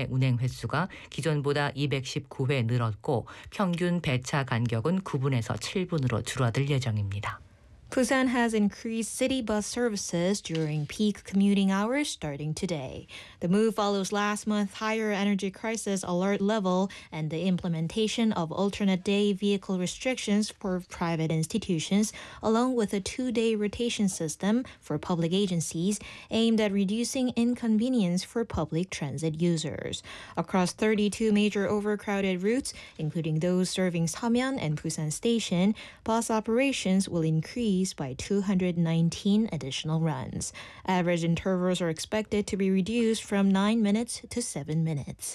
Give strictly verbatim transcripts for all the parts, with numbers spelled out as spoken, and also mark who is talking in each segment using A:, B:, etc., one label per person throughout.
A: 회 운행 횟수가 기존보다 이백십구 회 늘었고 평균 배차 간격은 구 분에서 칠 분으로 줄어들 예정입니다.
B: Busan has increased city bus services during peak commuting hours starting today. The move follows last month's higher energy crisis alert level and the implementation of alternate day vehicle restrictions for private institutions, along with a two-day rotation system for public agencies aimed at reducing inconvenience for public transit users. Across thirty-two major overcrowded routes, including those serving Samyeon and Busan Station, bus operations will increase by two hundred nineteen additional runs. Average intervals are expected to be reduced from nine minutes to seven minutes.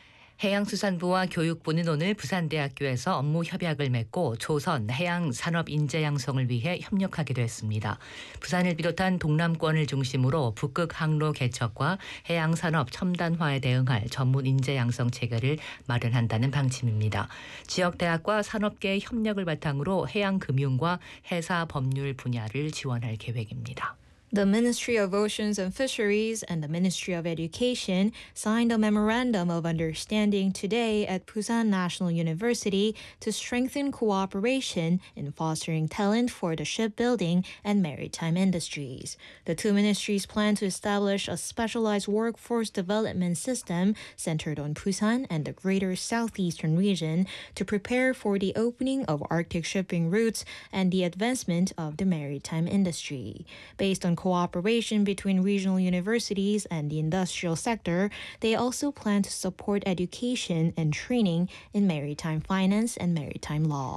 A: 해양수산부와 교육부는 오늘 부산대학교에서 업무 협약을 맺고 조선 해양 산업 인재 양성을 위해 협력하기도 했습니다. 부산을 비롯한 동남권을 중심으로 북극 항로 개척과 해양 산업 첨단화에 대응할 전문 인재 양성 체계를 마련한다는 방침입니다. 지역 대학과 산업계의 협력을 바탕으로 해양 금융과 해사 법률 분야를 지원할 계획입니다.
B: The Ministry of Oceans and Fisheries and the Ministry of Education signed a memorandum of understanding today at Busan National University to strengthen cooperation in fostering talent for the shipbuilding and maritime industries. The two ministries plan to establish a specialized workforce development system centered on Busan and the greater southeastern region to prepare for the opening of Arctic shipping routes and the advancement of the maritime industry. Based on cooperation between regional universities and the industrial sector, they also plan to support education and training in maritime finance and maritime law.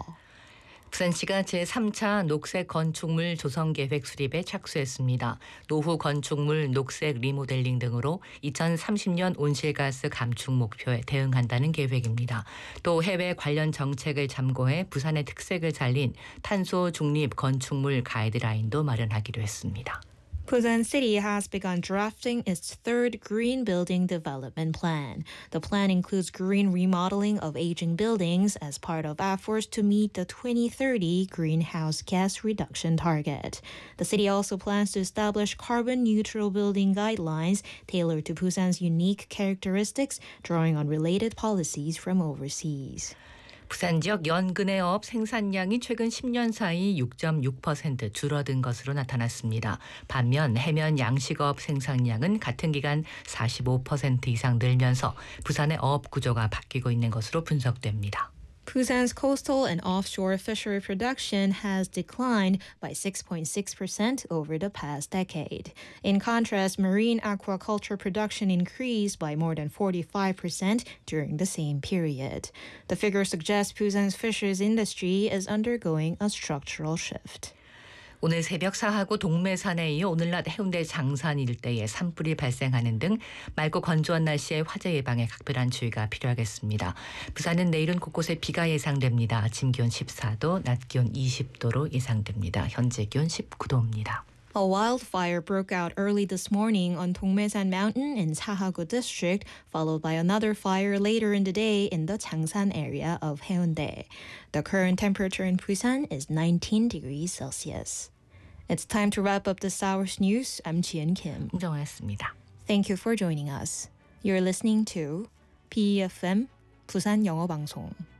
A: 부산시가 제삼 차 녹색 건축물 조성 계획 수립에 착수했습니다. 노후 건축물 녹색 리모델링 등으로 이천삼십 년 온실가스 감축 목표에 대응한다는 계획입니다. 또 해외 관련 정책을 참고해 부산의 특색을 살린 탄소 중립 건축물 가이드라인도 마련하기로 했습니다.
B: Busan City has begun drafting its third green building development plan. The plan includes green remodeling of aging buildings as part of efforts to meet the twenty thirty greenhouse gas reduction target. The city also plans to establish carbon-neutral building guidelines tailored to Busan's unique characteristics, drawing on related policies from overseas.
A: 부산 지역 연근해업 생산량이 최근 십 년 사이 육 점 육 퍼센트 줄어든 것으로 나타났습니다. 반면 해면 양식업 생산량은 같은 기간 사십오 퍼센트 이상 늘면서 부산의 어업 구조가 바뀌고 있는 것으로 분석됩니다.
B: Busan's coastal and offshore fishery production has declined by six point six percent over the past decade. In contrast, marine aquaculture production increased by more than forty-five percent during the same period. The figure suggests Busan's fisheries industry is undergoing a structural shift.
A: 오늘 새벽 사하구 동매산에 이어 오늘 낮 해운대 장산 일대에 산불이 발생하는 등 맑고 건조한 날씨에 화재 예방에 각별한 주의가 필요하겠습니다. 부산은 내일은 곳곳에 비가 예상됩니다. 아침 기온 십사 도, 낮 기온 이십 도로 예상됩니다. 현재 기온 십구 도입니다.
B: A wildfire broke out early this morning on Dongmaesan Mountain in Sahagu District, followed by another fire later in the day in the Changsan area of Haeundae. The current temperature in Busan is nineteen degrees Celsius. It's time to wrap up this hour's news. I'm Jian Kim.
A: 김정아였습니다.
B: Thank you for joining us. You're listening to B E F M 부산 영어 방송.